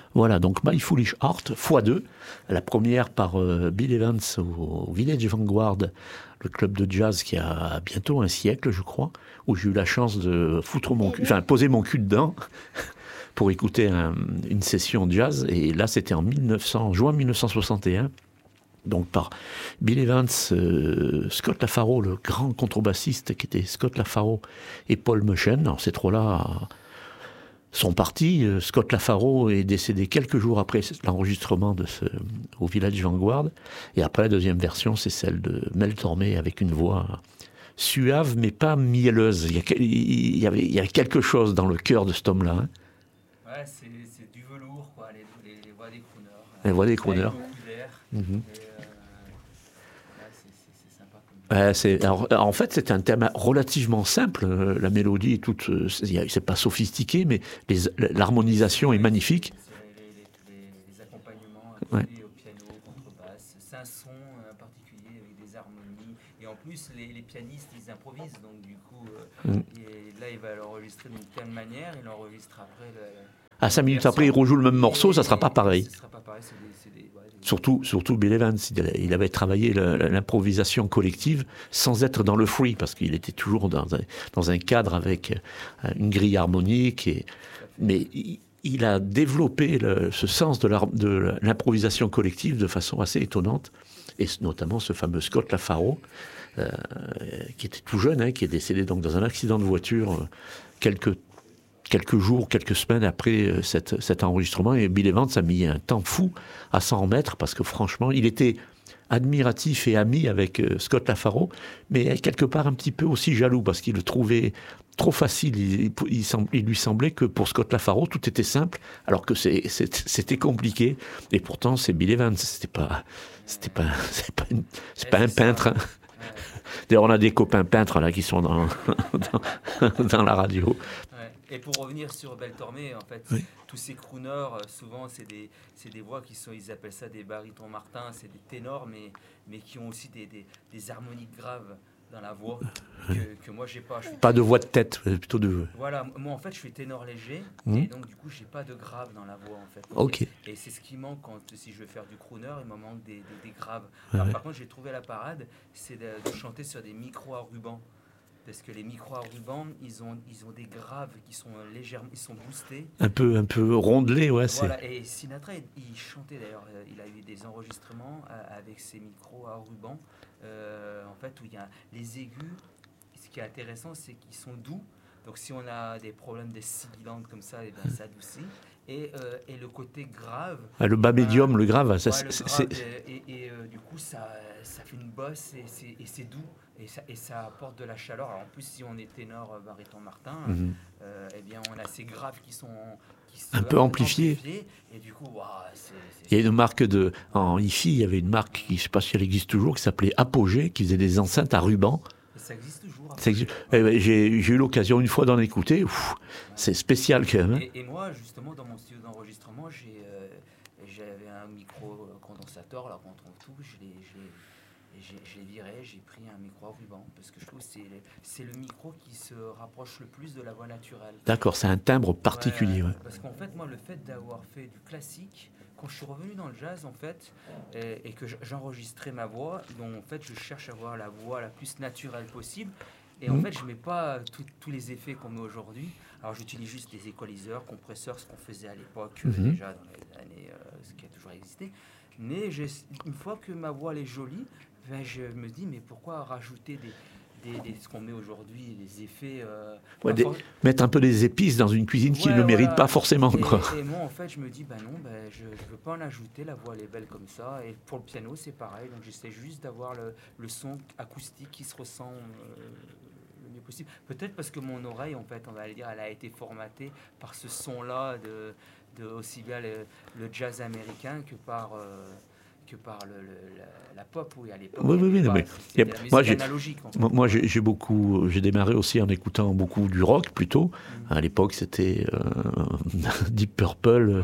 Voilà, donc My Foolish Heart, x2, la première par Bill Evans au Village Vanguard, le club de jazz qui a bientôt un siècle, je crois, où j'ai eu la chance de poser mon cul dedans pour écouter une session de jazz. Et là, c'était en juin 1961. Donc par Bill Evans, Scott LaFaro, le grand contrebassiste qui était Scott LaFaro, et Paul Mushen. Alors ces trois-là sont partis. Scott LaFaro est décédé quelques jours après l'enregistrement au Village Vanguard. Et après, la deuxième version, c'est celle de Mel Tormé avec une voix suave mais pas mielleuse. Il y avait quelque chose dans le cœur de cet homme-là. Hein. Ouais, c'est du velours, quoi, les voix des crooners. Les voix des crooners. C'est sympa. En fait, c'est un thème relativement simple. La mélodie est toute, c'est pas sophistiqué, mais l'harmonisation est magnifique. Les accompagnements au piano, contrebasse, c'est un son particulier avec des harmonies. Et en plus, les pianistes, ils improvisent. Donc du coup, là, il va l'enregistrer d'une telle manière, il l'enregistre après. 5 minutes après, il rejoue le même morceau, ça sera pas pareil. Ça sera pas pareil. Surtout Bill Evans, il avait travaillé l'improvisation collective sans être dans le free, parce qu'il était toujours dans un cadre avec une grille harmonique. Mais il a développé ce sens de l'improvisation collective de façon assez étonnante, et notamment ce fameux Scott LaFaro, qui était tout jeune, qui est décédé donc dans un accident de voiture quelques jours, quelques semaines après cet enregistrement. Et Bill Evans a mis un temps fou à s'en remettre, parce que franchement, il était admiratif et ami avec Scott LaFaro, mais quelque part un petit peu aussi jaloux, parce qu'il le trouvait trop facile. Il lui semblait que pour Scott LaFaro, tout était simple, alors que c'était compliqué. Et pourtant, c'est Bill Evans, c'est pas un peintre. Hein. D'ailleurs, on a des copains peintres là qui sont dans la radio. Et pour revenir sur Mel Tormé, en fait, tous ces crooners, souvent, c'est des voix ils appellent ça des barytons Martin, c'est des ténors, mais qui ont aussi des harmoniques graves dans la voix que moi j'ai pas. Pas de voix de tête, plutôt de. Voilà, moi en fait je suis ténor léger et donc du coup j'ai pas de grave dans la voix en fait. Ok. Et c'est ce qui manque si je veux faire du crooner, il me manque des graves. Alors, par contre j'ai trouvé la parade, c'est de chanter sur des micros à ruban. Parce que les micros à ruban, ils ont des graves qui sont légèrement, ils sont boostés. Un peu rondelés, ouais. Voilà, et Sinatra, il chantait d'ailleurs, il a eu des enregistrements avec ces micros à ruban, en fait, où il y a les aigus. Ce qui est intéressant, c'est qu'ils sont doux. Donc si on a des problèmes des sibilantes comme ça, et ben, ça adoucit. Et le côté grave. Le bas médium, le grave, du coup, ça fait une bosse et c'est doux. Et ça apporte de la chaleur. Alors en plus, si on est ténor baryton Martin, eh bien, on a ces graves qui sont un peu amplifiés. Et du coup, il y a une marque en hi-fi, il y avait une marque qui, je ne sais pas si elle existe toujours, qui s'appelait Apogée, qui faisait des enceintes à ruban. Ça existe toujours. J'ai eu l'occasion une fois d'en écouter. C'est spécial quand même. Et moi, justement, dans mon studio d'enregistrement, j'avais un micro-condensateur, là, qu'on trouve tout. Je l'ai viré, j'ai pris un micro à ruban, parce que je trouve que c'est le micro qui se rapproche le plus de la voix naturelle. D'accord, c'est un timbre particulier. Ouais. Parce qu'en fait, moi, le fait d'avoir fait du classique, quand je suis revenu dans le jazz, en fait, et que j'enregistrais ma voix, donc en fait, je cherche à avoir la voix la plus naturelle possible. Et en fait, je ne mets pas tous les effets qu'on met aujourd'hui. Alors, j'utilise juste des équaliseurs, compresseurs, ce qu'on faisait à l'époque, déjà dans les années, ce qui a toujours existé. Mais une fois que ma voix elle est jolie, ben, je me dis, mais pourquoi rajouter ce qu'on met aujourd'hui, les effets mettre un peu des épices dans une cuisine qui ne mérite pas forcément. Et moi, en fait, je me dis, non, je ne veux pas en ajouter, la voix elle est belle comme ça. Et pour le piano, c'est pareil. Donc, j'essaie juste d'avoir le son acoustique qui se ressent le mieux possible. Peut-être parce que mon oreille, en fait, on va le dire, elle a été formatée par ce son-là de aussi bien le jazz américain que par la pop, à l'époque. Moi, j'ai démarré aussi en écoutant beaucoup du rock, plutôt. À l'époque, c'était Deep Purple.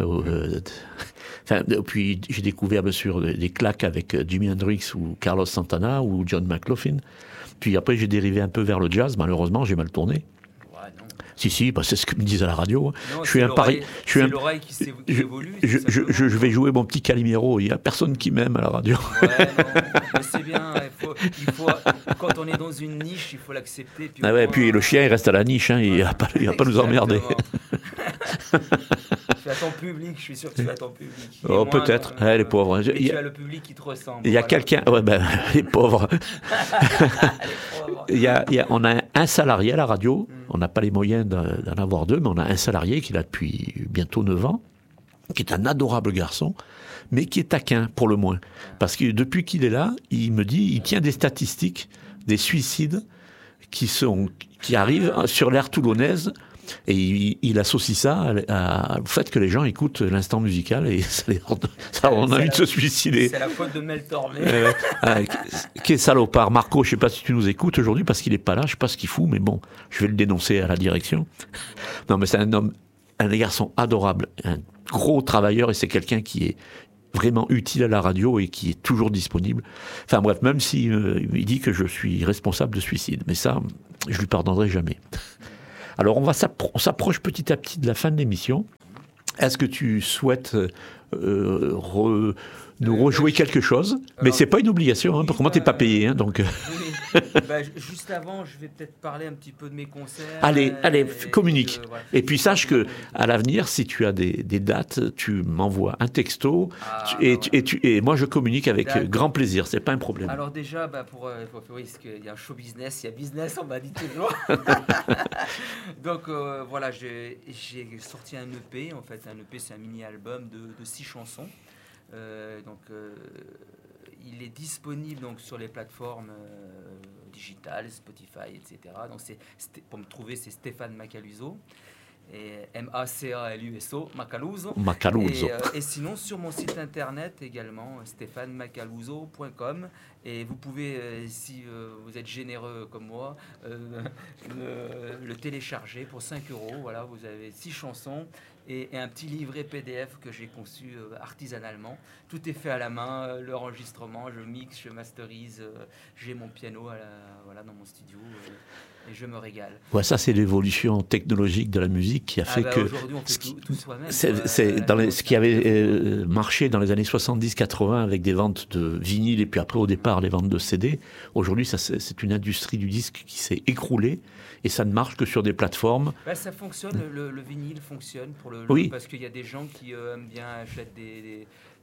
Puis j'ai découvert, bien sûr, des claques avec Jimi Hendrix ou Carlos Santana ou John McLaughlin. Puis après, j'ai dérivé un peu vers le jazz. Malheureusement, j'ai mal tourné. Si, bah, c'est ce que me disent à la radio. Non, Je suis un pari. C'est l'oreille qui évolue. Je vais jouer mon petit Calimero. Il n'y a personne qui m'aime à la radio. Ouais, non, mais c'est bien. Quand on est dans une niche, il faut l'accepter. Ah ouais, puis le chien, il reste à la niche. Hein, il va pas nous emmerder. Tu as ton public, je suis sûr que tu as ton public. Oh, peut-être. Les pauvres. Tu as le public qui te ressemble. Il y a quelqu'un. Ouais, ben, les pauvres. On a un salarié à la radio. On n'a pas les moyens d'en avoir deux, mais on a un salarié qui est là depuis bientôt 9 ans, qui est un adorable garçon, mais qui est taquin, pour le moins. Parce que depuis qu'il est là, il me dit, il tient des statistiques des suicides qui arrivent sur l'aire toulonnaise. Et il associe ça au fait que les gens écoutent l'instant musical et ça leur donne envie de se suicider. C'est la faute de Mel Tormé. Qui est salopard. Marco, je ne sais pas si tu nous écoutes aujourd'hui parce qu'il n'est pas là, je ne sais pas ce qu'il fout, mais bon, je vais le dénoncer à la direction. Non, mais c'est un garçon adorable, un gros travailleur et c'est quelqu'un qui est vraiment utile à la radio et qui est toujours disponible. Enfin bref, même s'il dit que je suis responsable de suicide. Mais ça, je lui pardonnerai jamais. Alors, on s'approche petit à petit de la fin de l'émission. Est-ce que tu souhaites nous rejouer quelque chose? Mais c'est pas une obligation, hein, parce que moi, t'es pas payé. Hein, donc... Oui. Juste avant, je vais peut-être parler un petit peu de mes concerts. Allez, communique. Et puis, sache qu'à l'avenir, si tu as des dates, tu m'envoies un texto et moi, je communique avec grand plaisir. C'est pas un problème. Alors déjà, parce qu'il y a un show business, il y a business, on m'a dit toujours. Donc voilà, j'ai sorti un EP. En fait, un EP, c'est un mini-album de 6 chansons. Il est disponible donc sur les plateformes digitales, Spotify, etc. Donc pour me trouver, c'est Stéphane Macaluso. Et Macaluso, Macaluso. Et sinon sur mon site internet également, stéphanemacaluso.com. Et vous pouvez, si vous êtes généreux comme moi, le télécharger pour 5 €. Voilà, vous avez 6 chansons et un petit livret PDF que j'ai conçu artisanalement. Tout est fait à la main, l'enregistrement, je mixe, je masterise, j'ai mon piano dans mon studio. Et je me régale. Ouais, ça, c'est l'évolution technologique de la musique qui a fait que... Aujourd'hui, on fait tout soi-même. Ce qui avait marché dans les années 70-80 avec des ventes de vinyles et puis après, au départ, les ventes de CD. Aujourd'hui, c'est une industrie du disque qui s'est écroulée et ça ne marche que sur des plateformes. Ça fonctionne, le vinyle fonctionne parce qu'il y a des gens qui aiment bien acheter des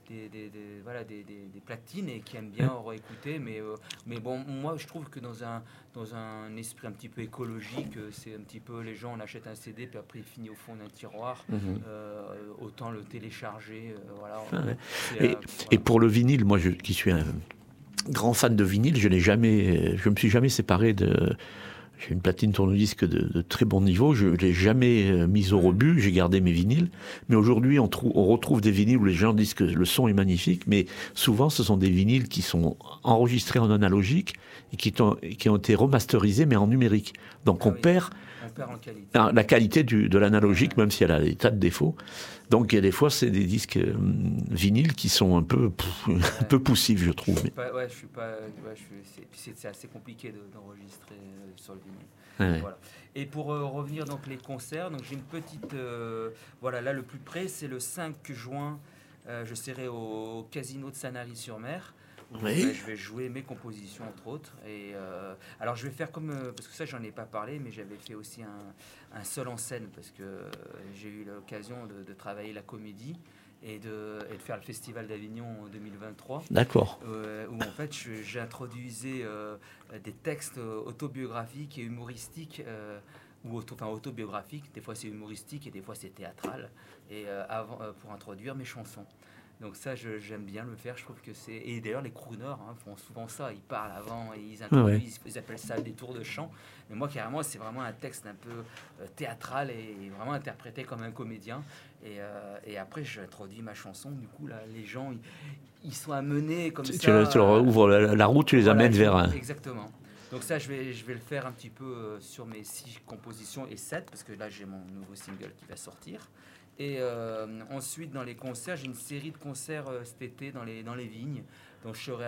platines et qui aiment bien réécouter, mais bon, moi je trouve que dans un esprit un petit peu écologique, c'est un petit peu les gens, on achète un CD puis après il finit au fond d'un tiroir, autant le télécharger, voilà. Et pour le vinyle, moi qui suis un grand fan de vinyle, je me suis jamais séparé de... J'ai une platine tourne-disque de très bon niveau. Je ne l'ai jamais mise au rebut. J'ai gardé mes vinyles. Mais aujourd'hui, on retrouve des vinyles où les gens disent que le son est magnifique. Mais souvent, ce sont des vinyles qui sont enregistrés en analogique et qui ont été remasterisés, mais en numérique. Donc, on perd en qualité. La qualité de l'analogique, même si elle a des tas de défauts. Donc, des fois, c'est des disques vinyles qui sont un peu poussifs, je trouve. C'est assez compliqué d'enregistrer sur le vinyle. Voilà. Et pour revenir donc les concerts, donc j'ai une petite, là le plus près, c'est le 5 juin. Je serai au Casino de Sanary-sur-Mer. Oui. Je vais jouer mes compositions entre autres et alors je vais faire comme parce que ça j'en ai pas parlé, mais j'avais fait aussi un seul en scène parce que j'ai eu l'occasion de travailler la comédie et de faire le Festival d'Avignon en 2023. D'accord. Où en fait j'introduisais des textes autobiographiques et humoristiques autobiographiques. Des fois c'est humoristique et des fois c'est théâtral et pour introduire mes chansons. Donc ça, j'aime bien le faire. Je trouve que c'est... Et d'ailleurs, les crooners font souvent ça. Ils parlent avant et ils introduisent. Ils appellent ça des tours de chant. Mais moi, carrément, c'est vraiment un texte un peu théâtral et vraiment interprété comme un comédien. Et après, j'introduis ma chanson. Du coup, là, les gens, ils sont amenés comme ça. Tu leur ouvres la route, tu les amènes vers... Exactement. Donc ça, je vais le faire un petit peu sur mes 6 compositions et 7, parce que là, j'ai mon nouveau single qui va sortir. Et ensuite, dans les concerts, j'ai une série de concerts cet été dans les vignes, Donc je serai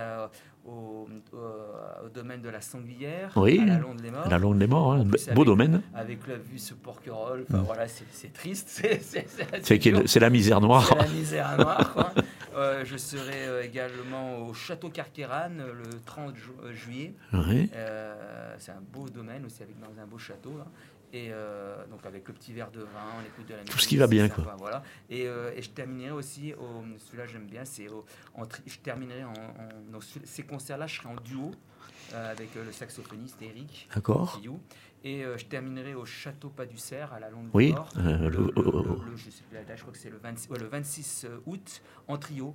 au domaine de la Sanglière, Oui, à la Londe des Morts. la Londe des Morts, hein, Plus beau domaine. Avec la vue sur Porquerolles, enfin voilà, c'est triste. C'est la misère noire. C'est la misère noire, quoi. Je serai également au Château Carqueiranne le 30 juillet. Oui. C'est un beau domaine aussi, dans un beau château. Là. Et donc avec le petit verre de vin, on écoute de la musique. Tout ce qui va bien, sympa, quoi. Voilà. Et je terminerai aussi, celui-là j'aime bien, je terminerai donc ces concerts-là, je serai en duo avec le saxophoniste Eric. D'accord. Et je terminerai au Château Pas-du-Cerf, à la Londe Oui. des Morts. Je sais plus la date, je crois que c'est le 26 août, en trio.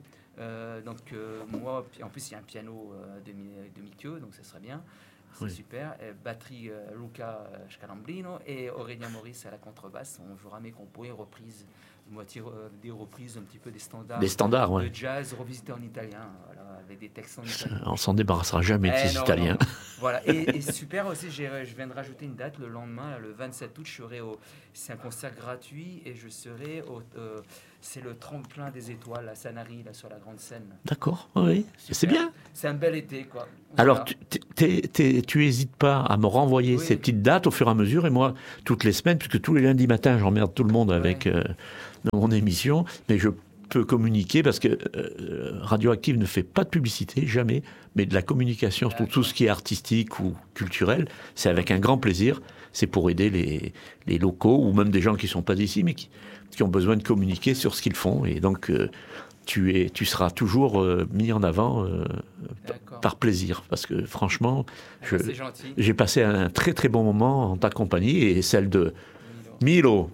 Moi, en plus il y a un piano demi-queue, donc ça serait bien. C'est super. Batterie Luca Scalambrino et Aurélien Maurice à la contrebasse. On jouera mes compos et reprises, des reprises un petit peu des standards de jazz revisités en italien, voilà, avec des textes en italien. On s'en débarrassera jamais de ces Italiens. Non. Voilà. Et super aussi, je viens de rajouter une date le lendemain, là, le 27 août, c'est un concert gratuit et je serai c'est le tremplin des étoiles à Sanary, là, sur la grande scène. D'accord, oui, c'est bien. C'est un bel été, quoi. Alors, tu n'hésites pas à me renvoyer ces petites dates au fur et à mesure, et moi, toutes les semaines, puisque tous les lundis matins, j'emmerde tout le monde avec mon émission, mais je peux communiquer, parce que Radioactive ne fait pas de publicité, jamais, mais de la communication, sur tout ce qui est artistique ou culturel, c'est avec un grand plaisir, c'est pour aider les locaux, ou même des gens qui ne sont pas d'ici, mais qui ont besoin de communiquer sur ce qu'ils font, et donc tu seras toujours mis en avant par plaisir, parce que franchement, j'ai passé un très très bon moment en ta compagnie, et celle de Milo,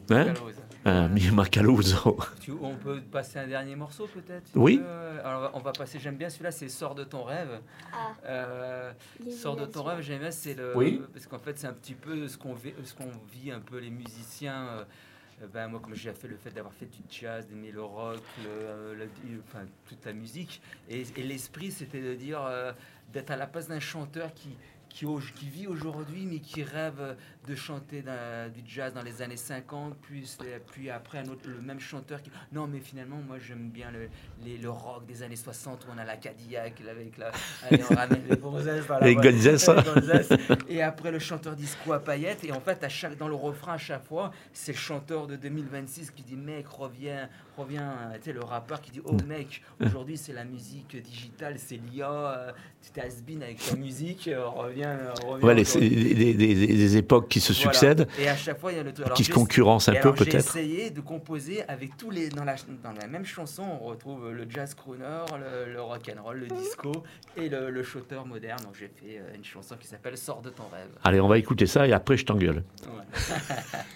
Macaluso. On peut passer un dernier morceau peut-être? Oui. Alors on va passer, j'aime bien celui-là, c'est Sors de ton rêve. Sors de ton rêve, j'aime bien, parce qu'en fait c'est un petit peu ce qu'on vit un peu les musiciens. Moi, comme j'ai fait le fait d'avoir fait du jazz, d'aimer le rock, toute la musique, et l'esprit, c'était de dire d'être à la place d'un chanteur qui vit aujourd'hui, mais qui rêve de chanter du jazz dans les années 50, puis après le même chanteur qui... Non, mais finalement, moi, j'aime bien le rock des années 60, où on a la Cadillac, allez, on ramène les gonzesses. Les gonzesses. Et après, le chanteur disco à paillettes, et en fait, dans le refrain, à chaque fois, c'est le chanteur de 2026 qui dit, mec, reviens, tu sais, le rappeur qui dit, oh mec, aujourd'hui, c'est la musique digitale, c'est l'IA, tu t'es has-been avec ta musique, reviens. Des époques qui se succèdent, et à chaque fois il y a le truc, qui se concurrencent un peu peut-être. J'ai essayé de composer avec tous les dans la même chanson, on retrouve le jazz crooner, le rock and roll, le disco et le chanteur moderne. Donc j'ai fait une chanson qui s'appelle Sors de ton rêve. Allez, on va écouter ça et après je t'engueule. Ouais.